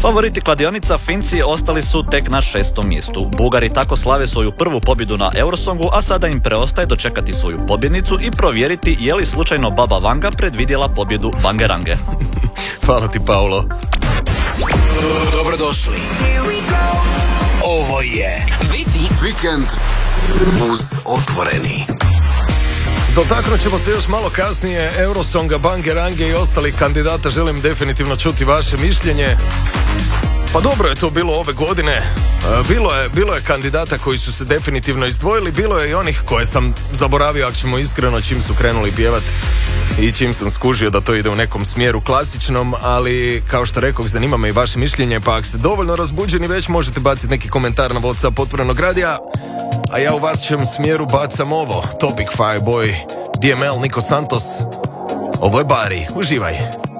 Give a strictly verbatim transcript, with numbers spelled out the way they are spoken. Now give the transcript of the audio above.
Favoriti kladionica Finci ostali su tek na šestom mjestu. Bugari tako slave svoju prvu pobjedu na Eurosongu, a sada im preostaje dočekati svoju pobjednicu i provjeriti je li slučajno Baba Vanga predvidjela pobjedu Bangerange. Hvala ti, Paulo. Dobrodošli. Ovo je Vikend uz Otvoreni. Dotaknut ćemo se još malo kasnije Eurosonga, Bangerange i ostalih kandidata. Želim definitivno čuti vaše mišljenje. Pa dobro je to bilo ove godine. Bilo je, bilo je kandidata koji su se definitivno izdvojili. Bilo je i onih koje sam zaboravio, ako ćemo iskreno, čim su krenuli pjevat i čim sam skužio da to ide u nekom smjeru klasičnom. Ali kao što rekoh, zanima me i vaše mišljenje. Pa ako ste dovoljno razbuđeni već, možete baciti neki komentar na WhatsApp Otvorenog radija. A ja u vašem smjeru bacam ovo. Topic, Fireboy, D M L, Niko Santos. Ovo je Bari. Uživaj.